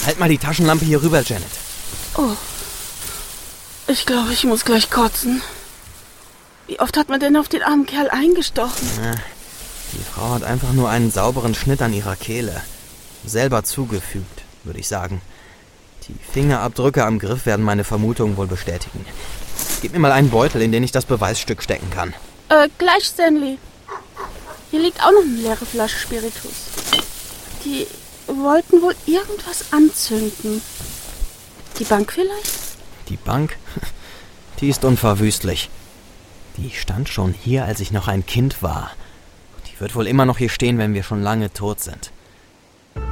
Halt mal die Taschenlampe hier rüber, Janet. Oh, ich glaube, ich muss gleich kotzen. Wie oft hat man denn auf den armen Kerl eingestochen? Die Frau hat einfach nur einen sauberen Schnitt an ihrer Kehle. Selber zugefügt, würde ich sagen. Die Fingerabdrücke am Griff werden meine Vermutungen wohl bestätigen. Gib mir mal einen Beutel, in den ich das Beweisstück stecken kann. Gleich, Stanley. Hier liegt auch noch eine leere Flasche Spiritus. Die wollten wohl irgendwas anzünden. Die Bank vielleicht? Die Bank? Die ist unverwüstlich. Die stand schon hier, als ich noch ein Kind war. Die wird wohl immer noch hier stehen, wenn wir schon lange tot sind.